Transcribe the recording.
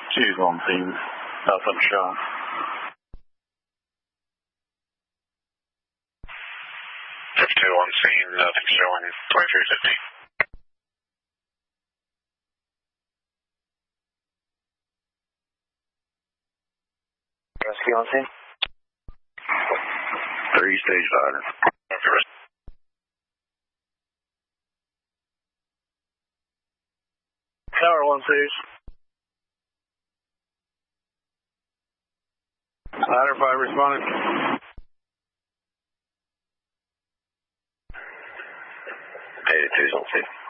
Two's on scene. Something showing. F2 on scene, nothing showing, 2350. Rescue on scene? 3-stage fighter. Okay, Tower 1 stage. Ladder 5 responding. Data 2's on scene.